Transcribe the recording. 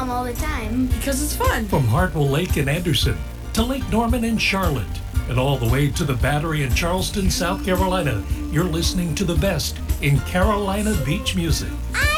Mom all the time. Because it's fun. From Hartwell Lake in Anderson to Lake Norman in Charlotte and all the way to the Battery in Charleston, South Carolina, you're listening to the best in Carolina beach music.